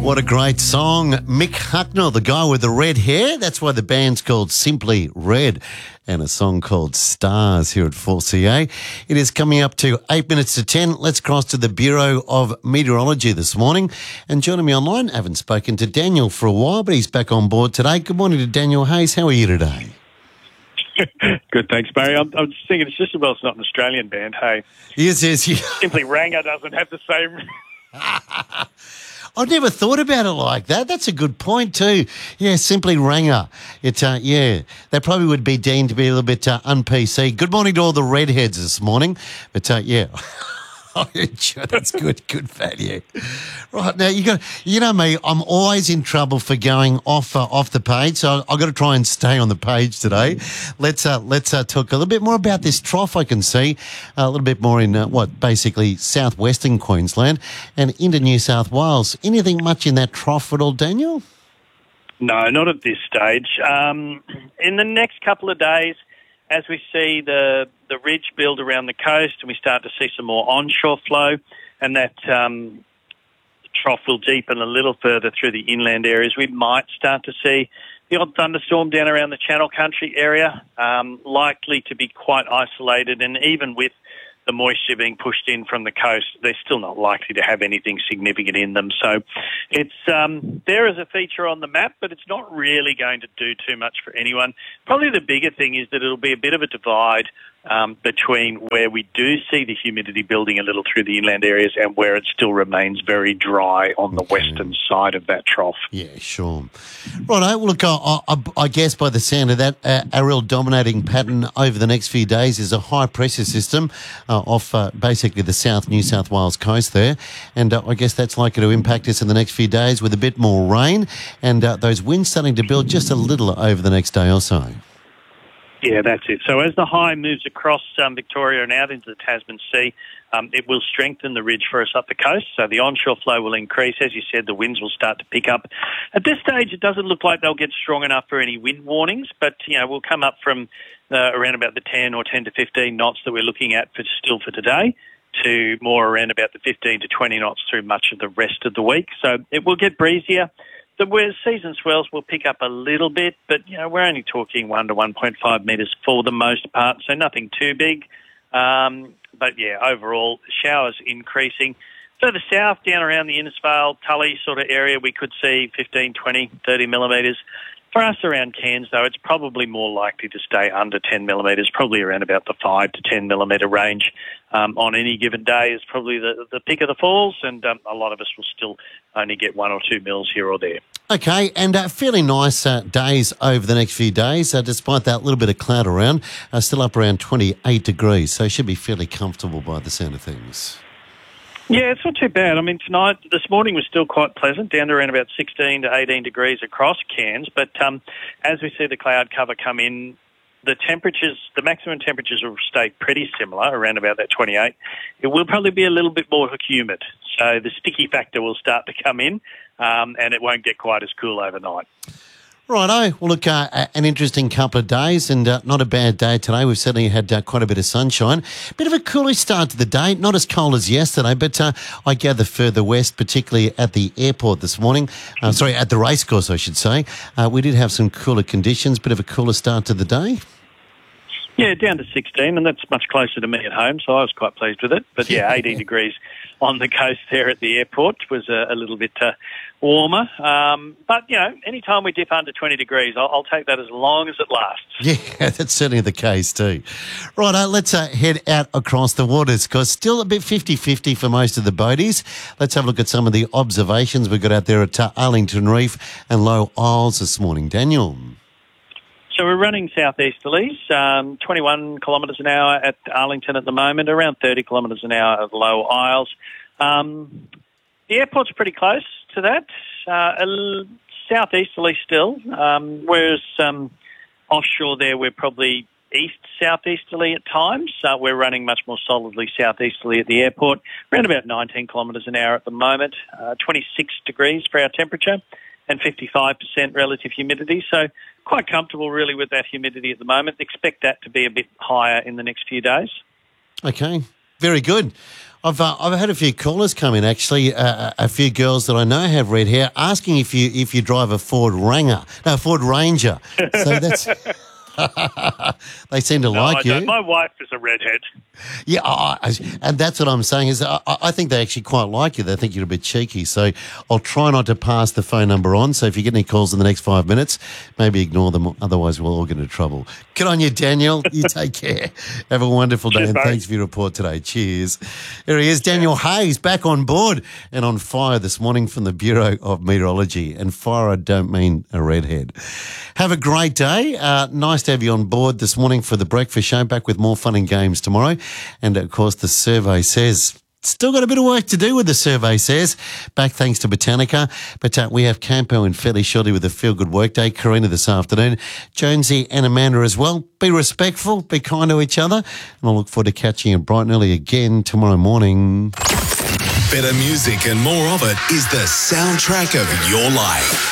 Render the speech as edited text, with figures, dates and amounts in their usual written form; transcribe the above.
What a great song. Mick Hucknall, the guy with the red hair. That's why the band's called Simply Red, and a song called Stars here at 4CA. It is coming up to 8 minutes to 10. Let's cross to the Bureau of Meteorology this morning. And joining me online, I haven't spoken to Daniel for a while, but he's back on board today. Good morning to Daniel Hayes. How are you today? Good, thanks, Barry. I'm just thinking it's just as well it's not an Australian band, hey? Yes. Simply Ranger doesn't have the same... I never thought about it like that. That's a good point too. Yeah, Simply Ranger. It's they probably would be deemed to be a little bit un-PC. Good morning to all the redheads this morning. But yeah, oh, sure, that's good value. Right now, you know me. I'm always in trouble for going off the page, so I've got to try and stay on the page today. Let's talk a little bit more about this trough. I can see a little bit more in basically southwestern Queensland and into New South Wales. Anything much in that trough at all, Daniel? No, not at this stage. In the next couple of days, as we see the ridge build around the coast and we start to see some more onshore flow, and that trough will deepen a little further through the inland areas, we might start to see the odd thunderstorm down around the Channel Country area, likely to be quite isolated, and even with the moisture being pushed in from the coast, they're still not likely to have anything significant in them. So it's there as a feature on the map, but it's not really going to do too much for anyone. Probably the bigger thing is that it'll be a bit of a divide between where we do see the humidity building a little through the inland areas and where it still remains very dry on the western side of that trough. Yeah, sure. Right, well, look, I guess by the sound of that, a real dominating pattern over the next few days is a high pressure system off basically the South New South Wales coast there. And I guess that's likely to impact us in the next few days with a bit more rain and those winds starting to build just a little over the next day or so. Yeah, that's it. So as the high moves across Victoria and out into the Tasman Sea, it will strengthen the ridge for us up the coast. So the onshore flow will increase. As you said, the winds will start to pick up. At this stage, it doesn't look like they'll get strong enough for any wind warnings, but, we'll come up from around about the 10 or 10 to 15 knots that we're looking at for today to more around about the 15 to 20 knots through much of the rest of the week. So it will get breezier. The season swells will pick up a little bit, but, we're only talking 1 to 1.5 metres for the most part, so nothing too big. But, overall, showers increasing. Further south, down around the Innisfail, Tully sort of area, we could see 15, 20, 30 millimetres. For us around Cairns, though, it's probably more likely to stay under 10 millimetres, probably around about the 5 to 10 millimetre range on any given day is probably the peak of the falls, and a lot of us will still only get 1 or 2 mils here or there. Okay, and fairly nice days over the next few days, despite that little bit of cloud around, still up around 28 degrees, so should be fairly comfortable by the sound of things. Yeah, it's not too bad. I mean, this morning was still quite pleasant, down to around about 16 to 18 degrees across Cairns. But as we see the cloud cover come in, the maximum temperatures will stay pretty similar, around about that 28. It will probably be a little bit more humid. So the sticky factor will start to come in, and it won't get quite as cool overnight. Righto. Well, look, an interesting couple of days and not a bad day today. We've certainly had quite a bit of sunshine. Bit of a cooler start to the day. Not as cold as yesterday, but I gather further west, particularly at the airport this morning. At the racecourse, I should say. We did have some cooler conditions. Bit of a cooler start to the day. Yeah, down to 16, and that's much closer to me at home, so I was quite pleased with it. But, 18 degrees on the coast there at the airport was a little bit warmer. But, any time we dip under 20 degrees, I'll take that as long as it lasts. Yeah, that's certainly the case too. Right, let's head out across the waters because still a bit 50-50 for most of the boaties. Let's have a look at some of the observations we've got out there at Arlington Reef and Low Isles this morning. Daniel? So we're running southeasterlies, 21 kilometres an hour at Arlington at the moment, around 30 kilometres an hour at Low Isles. The airport's pretty close to that, southeasterly still, whereas offshore there we're probably east-southeasterly at times. We're running much more solidly southeasterly at the airport, around about 19 kilometres an hour at the moment, 26 degrees for our temperature and 55% relative humidity. So quite comfortable really with that humidity at the moment. Expect that to be a bit higher in the next few days. Okay, very good. I've had a few callers come in, actually, a few girls that I know have red hair, asking if you drive a Ford Ranger. So that's... They seem to like you. My wife is a redhead. Yeah, and that's what I'm saying is I think they actually quite like you. They think you're a bit cheeky. So I'll try not to pass the phone number on. So if you get any calls in the next 5 minutes, maybe ignore them. Otherwise, we'll all get into trouble. Good on you, Daniel. You take care. Have a wonderful day. Cheers, and mate. thanks for your report today. Cheers. Here he is, Daniel Hayes, back on board and on fire this morning from the Bureau of Meteorology. And fire, I don't mean a redhead. Have a great day. Nice to have you on board this morning for the breakfast show. Back with more fun and games tomorrow. And, of course, the survey says... Still got a bit of work to do with the survey says. Back thanks to Botanica. But we have Campo and fairly shortly with a feel-good workday. Karina this afternoon. Jonesy and Amanda as well. Be respectful. Be kind to each other. And I'll look forward to catching you bright and early again tomorrow morning. Better music and more of it is the soundtrack of your life.